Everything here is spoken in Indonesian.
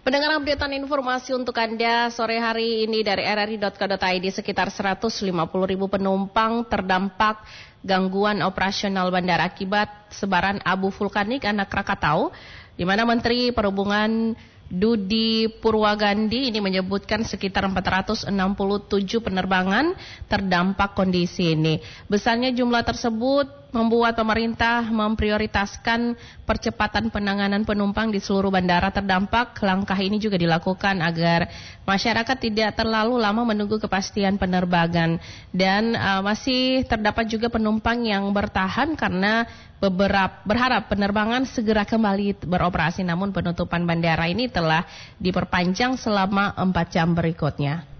Pendengar, updatean informasi untuk Anda sore hari ini dari rri.co.id. Sekitar 150.000 penumpang terdampak gangguan operasional bandara akibat sebaran abu vulkanik anak Krakatau, di mana Menteri Perhubungan Dudi Purwagandi ini menyebutkan sekitar 467 penerbangan terdampak kondisi ini. Besarnya jumlah tersebut membuat pemerintah memprioritaskan percepatan penanganan penumpang di seluruh bandara terdampak. Langkah ini juga dilakukan agar masyarakat tidak terlalu lama menunggu kepastian penerbangan. Dan masih terdapat juga penumpang yang bertahan karena berharap penerbangan segera kembali beroperasi. Namun penutupan bandara ini telah diperpanjang selama 4 jam berikutnya.